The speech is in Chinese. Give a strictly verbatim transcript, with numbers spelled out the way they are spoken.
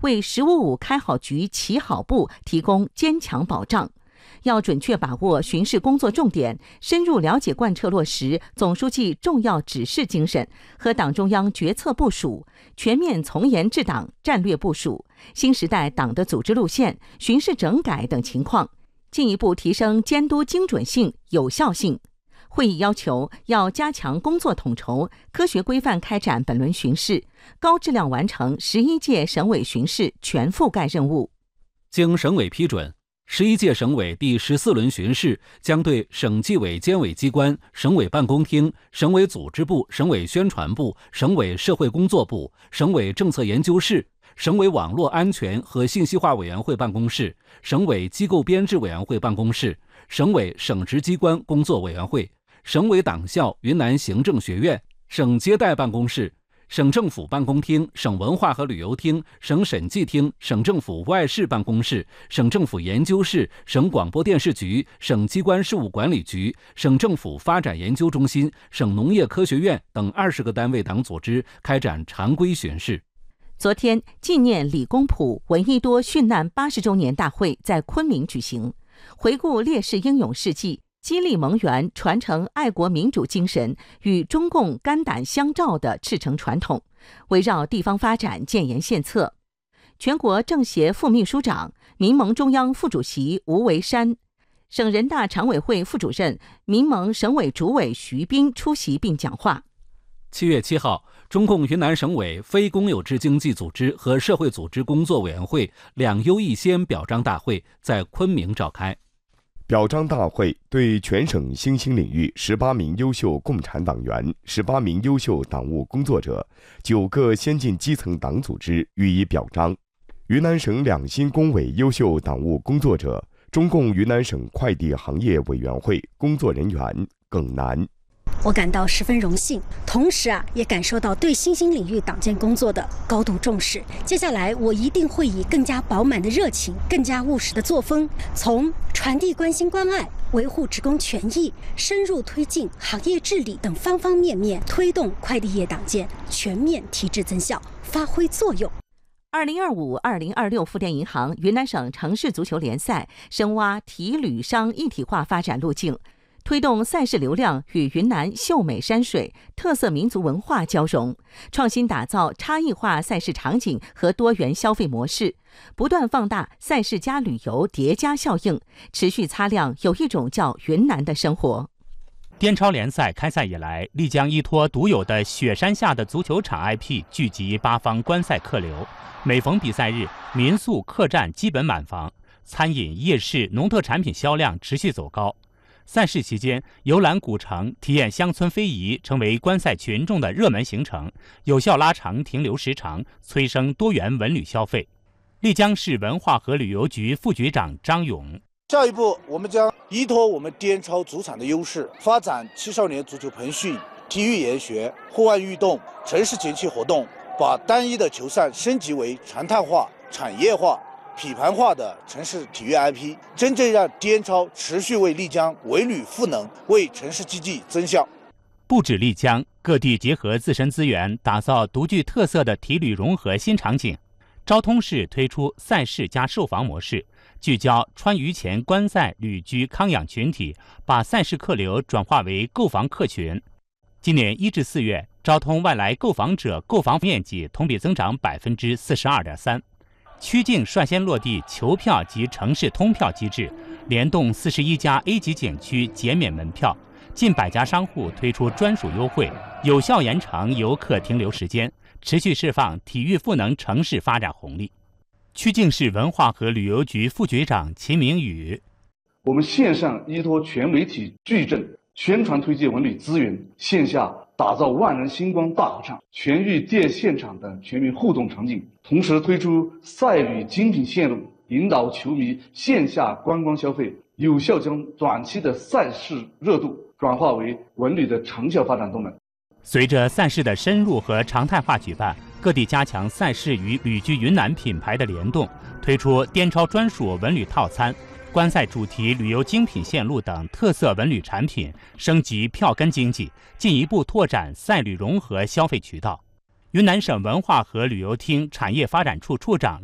为“十五五”开好局、起好步提供坚强保障。要准确把握巡视工作重点，深入了解贯彻落实总书记重要指示精神和党中央决策部署，全面从严治党战略部署、新时代党的组织路线、巡视整改等情况，进一步提升监督精准性、有效性。会议要求要加强工作统筹，科学规范开展本轮巡视，高质量完成十一届省委巡视全覆盖任务。 经省委批准，十一届省委第十四轮巡视将对省纪委监委机关、省委办公厅、省委组织部、省委宣传部、省委社会工作部、省委政策研究室、省委网络安全和信息化委员会办公室、省委机构编制委员会办公室、省委省直机关工作委员会、省委党校云南行政学院、省接待办公室、省政府办公厅、省文化和旅游厅、省审计厅、省政府外事办公室、省政府研究室、省广播电视局、省机关事务管理局、省政府发展研究中心、省农业科学院等二十个单位党组织开展常规巡视。 昨天，纪念李公朴、闻一多殉难八十周年大会在昆明举行，回顾烈士英勇事迹，激励蒙元传承爱国民主精神与中共肝胆相照的赤诚传统，围绕地方发展建言献策。全国政协副秘书长、民盟中央副主席吴维山，省人大常委会副主任、民盟省委主委徐斌出席并讲话。 七月七号，中共云南省委非公有制经济组织和社会组织工作委员会两优一先表彰大会在昆明召开。 表彰大会对全省新兴领域十八名优秀共产党员、十八名优秀党务工作者、九个先进基层党组织予以表彰。云南省两新工委优秀党务工作者，中共云南省快递行业委员会工作人员耿楠。 我感到十分荣幸，同时啊，也感受到对新兴领域党建工作的高度重视。接下来，我一定会以更加饱满的热情、更加务实的作风，从传递关心关爱、维护职工权益、深入推进行业治理等方方面面，推动快递业党建全面提质增效，发挥作用。 二零二五二零二六富电银行云南省城市足球联赛深挖体旅商一体化发展路径，推动赛事流量与云南秀美山水、特色民族文化交融，创新打造差异化赛事场景和多元消费模式，不断放大赛事加旅游叠加效应，持续擦亮有一种叫云南的生活。 滇超联赛开赛以来，丽江依托独有的雪山下的足球场 I P， 聚集八方观赛客流。每逢比赛日，民宿、客栈基本满房，餐饮、夜市、农特产品销量持续走高。赛事期间，游览古城、体验乡村非遗成为观赛群众的热门行程，有效拉长停留时长，催生多元文旅消费。丽江市文化和旅游局副局长张勇： 下一步，我们将依托我们滇超主场的优势，发展青少年足球培训、体育研学、户外运动、城市节气活动，把单一的球赛升级为常态化、产业化、品牌化的城市体育 I P， 真正让滇超持续为丽江为旅赋能，为城市经济增效。 不止丽江，各地结合自身资源，打造独具特色的体旅融合新场景。昭通市推出赛事加售房模式，聚焦川渝前观赛旅居康养群体，把赛事客流转化为购房客群。今年一至四月，昭通外来购房者购房面积同比增长百分之四十二点三。曲靖率先落地球票及城市通票机制，联动四十一家 A 级景区减免门票，近百家商户推出专属优惠，有效延长游客停留时间，持续释放体育赋能城市发展红利。曲靖市文化和旅游局副局长秦明宇： 我们线上依托全媒体矩阵，宣传推介文旅资源，线下打造万人星光大合唱、全域电现场等全民互动场景，同时推出赛旅精品线路，引导球迷线下观光消费，有效将短期的赛事热度转化为文旅的长效发展动能。 随着赛事的深入和常态化举办，各地加强赛事与旅居云南品牌的联动，推出滇超专属文旅套餐、观赛主题旅游精品线路等特色文旅产品，升级票根经济，进一步拓展赛旅融合消费渠道。云南省文化和旅游厅产业发展处处长